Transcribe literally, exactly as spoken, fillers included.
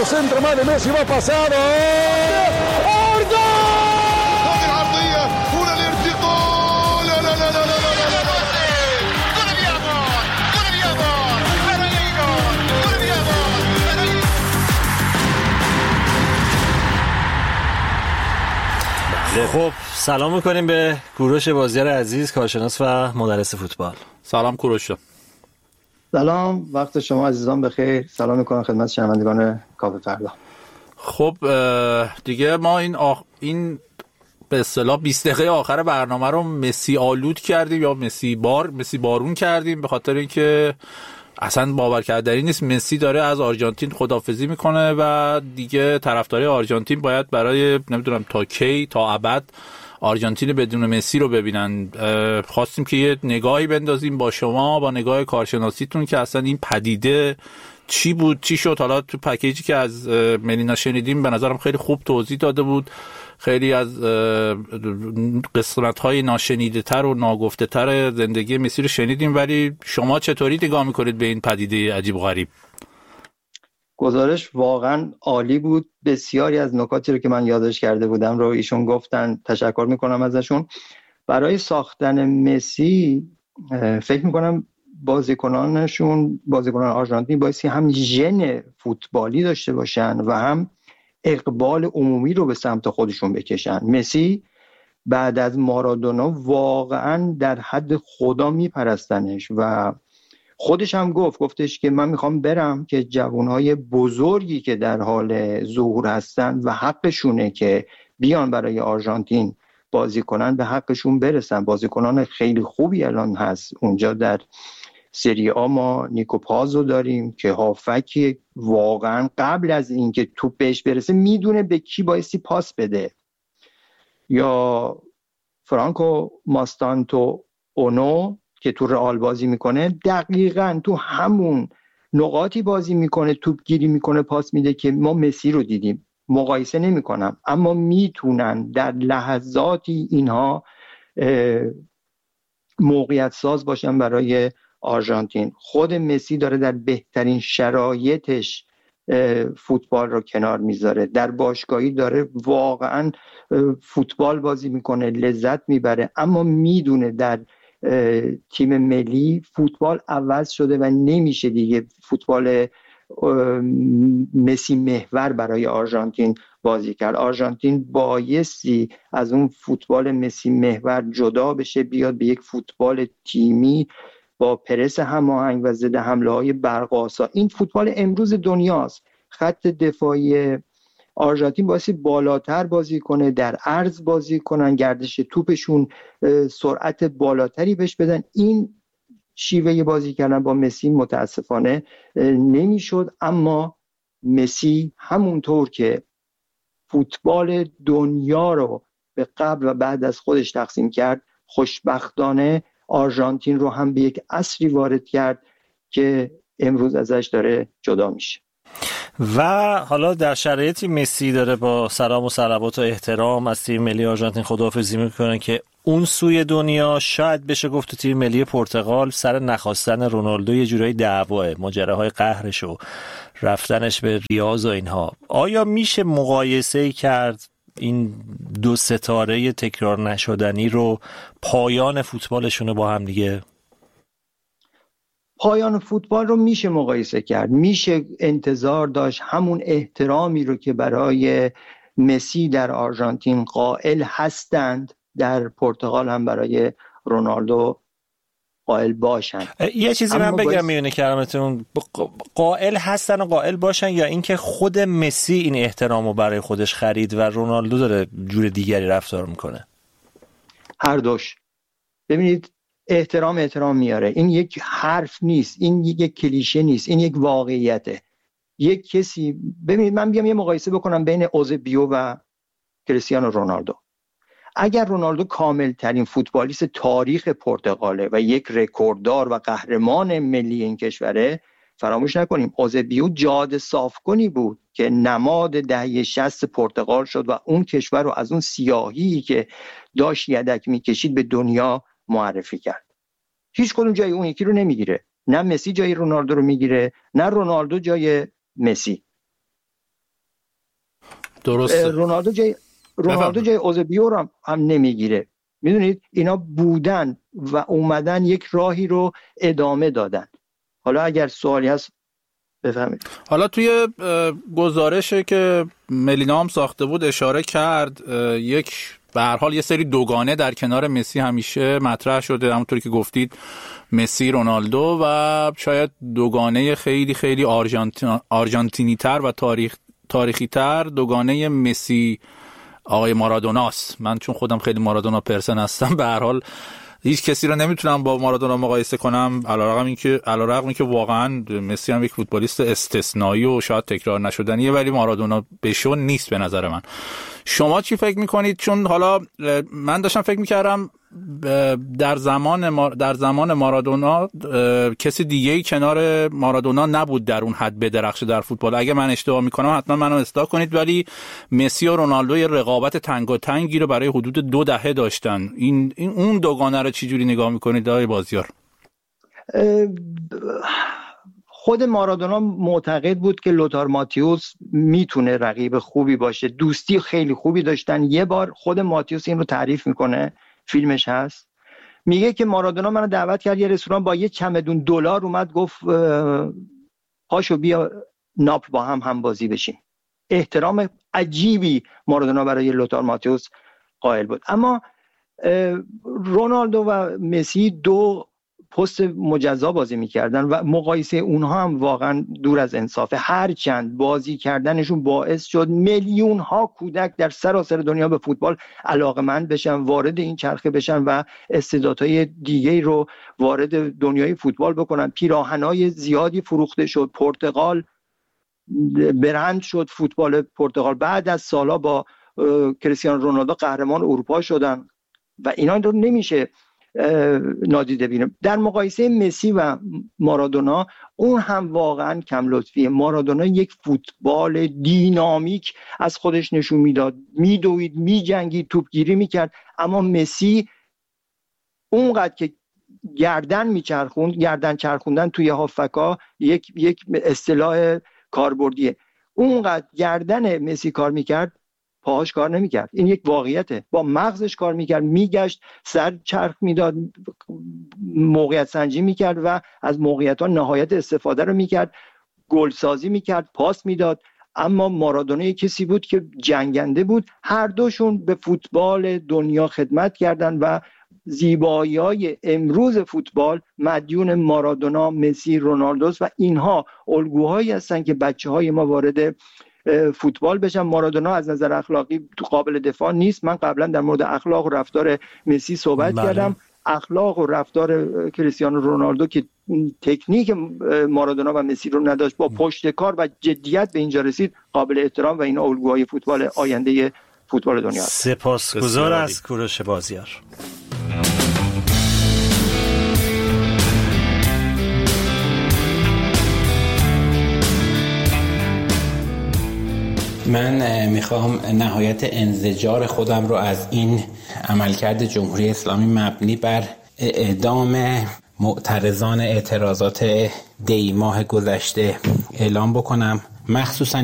lo centra mano Messi, va pasado. ¡Orda! ¡Hadi العرضية هنا الارتقاء! لا لا لا لا لا لا لا ¡Gol de Diamond! ¡Gol de Diamond! ¡Federico! ¡Gol de Diamond! خب سلام میکنیم به کوروش بازیگر عزیز، کارشناس و مدرس فوتبال. سلام کوروش. سلام، وقت شما عزیزان بخیر. سلام میکنم خدمت شنوندگان کافه فردا. خب دیگه ما این آخ... این به اصطلاح بیست دقیقه آخر برنامه رو مسی آلود کردیم یا مسی بار مسی بارون کردیم، به خاطر اینکه اصلا باور کردنی نیست مسی داره از آرژانتین خداحافظی میکنه و دیگه طرفدارای آرژانتین باید برای نمیدونم تا کی تا ابد آرژانتین بدون مسی رو ببینن. خواستیم که یه نگاهی بندازیم با شما، با نگاه کارشناسیتون، که اصلا این پدیده چی بود، چی شد. حالا تو پکیجی که از ملینا شنیدیم به نظرم خیلی خوب توضیح داده بود، خیلی از قسمت‌های ناشنیده تر و ناگفته تر زندگی مسی رو شنیدیم، ولی شما چطوری نگاه میکنید به این پدیده عجیب و غریب؟ گزارش واقعا عالی بود. بسیاری از نکاتی رو که من یادداشت کرده بودم رو ایشون گفتن، تشکر میکنم ازشون. برای ساختن مسی فکر میکنم بازیکنانشون، بازیکنان آرژانتین بایستی هم ژن فوتبالی داشته باشن و هم اقبال عمومی رو به سمت خودشون بکشن. مسی بعد از مارادونا واقعا در حد خدا میپرستنش و خودش هم گفت گفتش که من میخوام برم که جوانهای بزرگی که در حال ظهور هستن و حقشونه که بیان برای آرژانتین بازی کنن به حقشون برسن. بازیکنان خیلی خوبی الان هست اونجا. در سری آ ما نیکو پازو داریم که هافکی واقعا قبل از اینکه توپ بهش برسه میدونه به کی بایستی پاس بده. یا فرانکو ماستانتو اونو که تو رئال بازی میکنه، دقیقاً تو همون نقاطی بازی میکنه، توپ گیری میکنه، پاس میده که ما مسی رو دیدیم. مقایسه نمیکنم، اما میتونن در لحظاتی اینها موقعیت ساز باشن برای آرژانتین. خود مسی داره در بهترین شرایطش فوتبال رو کنار میذاره، در باشگاهی داره واقعا فوتبال بازی میکنه، لذت میبره، اما میدونه در تیم ملی فوتبال عوض شده و نمیشه دیگه فوتبال مسی محور برای آرژانتین بازی کرد. آرژانتین بایستی از اون فوتبال مسی محور جدا بشه، بیاد به یک فوتبال تیمی با پرس هماهنگ و ضد حمله های برق‌آسا. این فوتبال امروز دنیاست. خط دفاعی آرژانتین باعث بالاتر بازی کنه، در عرض بازی کنن، گردش توپشون سرعت بالاتری بهش بدن. این شیوه بازی کردن با مسی متاسفانه نمیشد، اما مسی همونطور که فوتبال دنیا رو به قبل و بعد از خودش تقسیم کرد، خوشبختانه آرژانتین رو هم به یک عصری وارد کرد که امروز ازش داره جدا میشه. و حالا در شرایطی مسی داره با سلام و صلوات و احترام از تیم ملی آرژانتین خداحافظی میکنه که اون سوی دنیا شاید بشه گفت تیم ملی پرتغال سر نخواستن رونالدو یه جورایی دعواه، ماجراهای قهرش و رفتنش به ریاض و اینها. آیا میشه مقایسه کرد این دو ستاره تکرار نشدنی رو، پایان فوتبالشون با هم دیگه؟ پایان فوتبال رو میشه مقایسه کرد، میشه انتظار داشت همون احترامی رو که برای مسی در آرژانتین قائل هستند در پرتغال هم برای رونالدو قائل باشن. یه چیزی من بگم میونه کرامتون، قائل هستن و قائل باشن، یا اینکه خود مسی این احترام رو برای خودش خرید و رونالدو داره جور دیگری رفتار میکنه؟ هر دوش. ببینید احترام احترام میاره، این یک حرف نیست، این یک کلیشه نیست، این یک واقعیته. یک کسی، ببینید من بیام یه مقایسه بکنم بین اوزبیو و کریستیانو رونالدو. اگر رونالدو کامل ترین فوتبالیست تاریخ پرتغاله و یک رکورددار و قهرمان ملی این کشوره، فراموش نکنیم اوزبیو جاده صافکنی بود که نماد دهه شصت پرتغال شد و اون کشور رو از اون سیاهی که داشت یدک میکشید به دنیا معرفی کرد. هیچ کدوم جای اون یکی رو نمیگیره. نه مسی جای رونالدو رو میگیره، نه رونالدو جای مسی. درسته. رونالدو جای رونالدو جای اوزبیو هم, هم نمیگیره. میدونید اینا بودن و اومدن یک راهی رو ادامه دادن. حالا اگر سوالی هست بفهمید. حالا توی گزارشی که ملینا هم ساخته بود اشاره کرد یک به هر حال یه سری دوگانه در کنار مسی همیشه مطرح شده، همونطوری که گفتید مسی رونالدو و شاید دوگانه خیلی خیلی آرژانتین آرژانتینی تر و تاریخ تاریخی تر دوگانه مسی آقای مارادوناست. من چون خودم خیلی مارادونا پرسن هستم به هر حال هیچ کسی رو نمیتونم با مارادونا مقایسه کنم، علیرغم اینکه علیرغم اینکه واقعا مسی هم یک فوتبالیست استثنایی و شاید تکرار نشدنیه، ولی مارادونا بشون نیست به نظر من. شما چی فکر میکنید؟ چون حالا من داشتم فکر میکردم در زمان در زمان مارادونا کسی دیگه‌ای کنار مارادونا نبود در اون حد بدرخشه در فوتبال. اگه من اشتباه میکنم حتما منو اصلاح کنید، ولی مسی و رونالدو یه رقابت تنگاتنگی رو برای حدود دو دهه داشتن. این, این اون دوگانه رو چی جوری نگاه میکنید آقای بازیار؟ خود مارادونا معتقد بود که لوتار ماتیوس میتونه رقیب خوبی باشه، دوستی خیلی خوبی داشتن. یه بار خود ماتیوس این رو تعریف میکنه، فیلمش هست، میگه که مارادونا منو دعوت کرد یه رستوران، با یه چمدون دلار اومد گفت پاشو بیا ناپل با هم هم بازی بشیم. احترام عجیبی مارادونا برای لوتار ماتیوس قائل بود. اما رونالدو و مسی دو پست مجزا بازی میکردن و مقایسه اونها هم واقعا دور از انصافه. هرچند بازی کردنشون باعث شد میلیون ها کودک در سراسر دنیا به فوتبال علاقمند بشن، وارد این چرخه بشن و استعدادهای دیگه‌ای رو وارد دنیای فوتبال بکنن. پیراهنای زیادی فروخته شد، پرتغال برند شد، فوتبال پرتغال بعد از سالا با کریستیانو رونالدو قهرمان اروپا شدن و اینا رو نمیشه نادیده بینیم. در مقایسه مسی و مارادونا اون هم واقعا کم لطفیه. مارادونا یک فوتبال دینامیک از خودش نشون میداد، میدوید، میجنگید، توپگیری میکرد. اما مسی اونقدر که گردن میچرخوند، گردن چرخوندن توی هافکا یک یک اصطلاح کاربردیه، اونقدر گردن مسی کار میکرد پاهاش کار نمیکرد. این یک واقعیته. با مغزش کار میکرد، میگشت، سر چرخ میداد، موقعیت سنجی میکرد و از موقعیت ها نهایت استفاده رو میکرد، گل سازی میکرد، پاس میداد. اما مارادونا کسی بود که جنگنده بود. هر دوشون به فوتبال دنیا خدمت کردند و زیبایی‌های امروز فوتبال مدیون مارادونا، مسی، رونالدوست و اینها الگوهایی هستن که بچه‌های ما وارد فوتبال بشن. مارادونا از نظر اخلاقی قابل دفاع نیست. من قبلا در مورد اخلاق و رفتار مسی صحبت بله. کردم. اخلاق و رفتار کریستیانو رونالدو که تکنیک مارادونا و مسی رو نداشت، با پشتکار و جدیت به اینجا رسید، قابل احترام و این الگوهای فوتبال آینده فوتبال دنیا است. سپاسگزار از کوروش بازیار. من میخوام نهایت انزجار خودم رو از این عملکرد جمهوری اسلامی مبنی بر اعدام معترضان اعتراضات دی ماه گذشته اعلام بکنم، مخصوصا